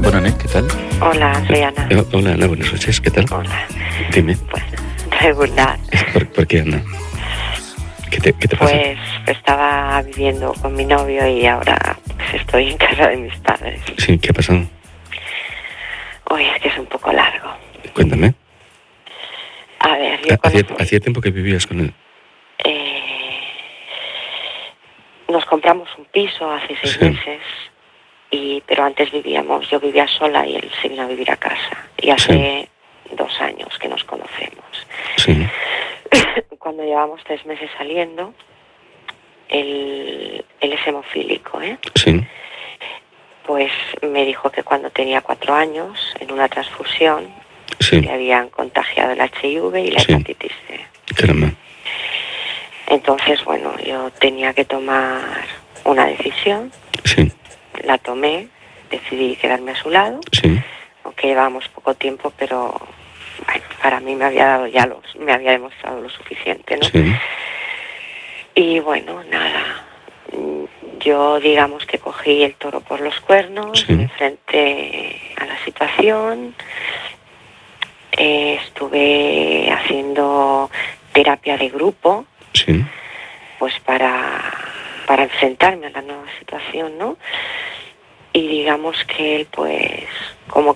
Bueno, Anet, ¿qué tal? Hola, soy Ana. Hola, Ana, buenas noches, ¿qué tal? Hola. Dime. Bueno, regular. ¿Por qué, Ana? ¿Qué te pasa? Pues estaba viviendo con mi novio y ahora pues estoy en casa de mis padres. Sí, ¿qué ha pasado? Hoy es que es un poco largo. Cuéntame. A ver, yo ¿Hacía tiempo que vivías con él? Nos compramos un piso hace 6 meses, pero antes yo vivía sola y él se vino a vivir a casa. Y hace 2 años que nos conocemos. Sí. Cuando llevamos 3 meses saliendo, él es hemofílico, ¿eh? Sí. Pues me dijo que cuando tenía 4 años, en una transfusión, le habían contagiado el HIV y la hepatitis C. Caramba. Entonces, bueno, yo tenía que tomar una decisión. Sí. La tomé, decidí quedarme a su lado. Sí. Aunque llevábamos poco tiempo, pero bueno, para mí me había demostrado lo suficiente, ¿no? Sí. Y bueno, nada. Yo digamos que cogí el toro por los cuernos, me enfrenté a la situación, estuve haciendo terapia de grupo, pues para enfrentarme a la nueva situación, ¿no? Y digamos que él pues como